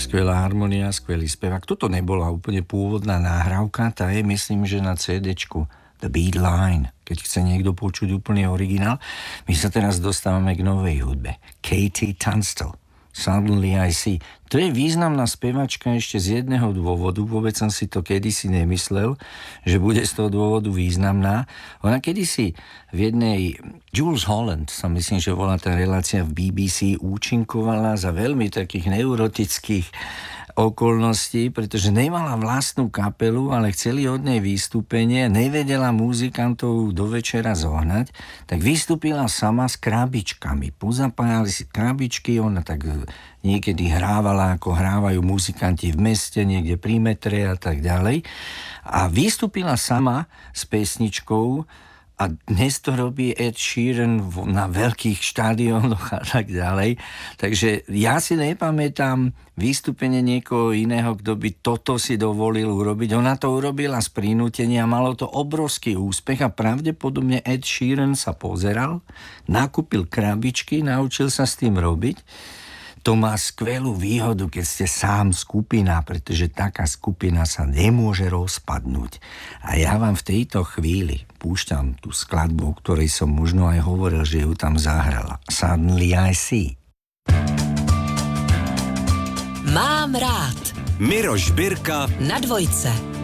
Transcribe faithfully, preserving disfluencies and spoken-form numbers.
skvelá harmonia, skvelý spevák. Toto nebola úplne pôvodná náhrávka, tá je myslím, že na cédečku The Beat Line, keď chce niekto počuť úplný originál. My sa teraz dostávame k novej hudbe. Katie Tunstall, Suddenly I See. To je významná spevačka ešte z jedného dôvodu, vôbec som si to kedysi nemyslel, že bude z toho dôvodu významná. Ona kedysi v jednej, Jules Holland, som myslím, že bola tá relácia v bé bé cé, účinkovala za veľmi takých neurotických okolností, pretože nemala vlastnú kapelu, ale chceli od nej vystúpenie, nevedela muzikantov do večera zohnať, tak vystúpila sama s krabičkami. Pozapájali si krabičky, ona tak niekedy hrávala, ako hrávajú muzikanti v meste, niekde pri metre a tak ďalej. A vystúpila sama s pesničkou. A dnes to robí Ed Sheeran na veľkých štádionoch a tak ďalej. Takže ja si nepamätám vystúpenie niekoho iného, kto by toto si dovolil urobiť. Ona to urobila z prinútenia, malo to obrovský úspech a pravdepodobne Ed Sheeran sa pozeral, nakúpil krabičky, naučil sa s tým robiť. To má skvelú výhodu, keď ste sám skupina, pretože taká skupina sa nemôže rozpadnúť. A ja vám v tejto chvíli púšťam tú skladbu, o ktorej som možno aj hovoril, že ju tam zahrala. Suddenly I See. Mám rád. Miroš Birka na dvojce.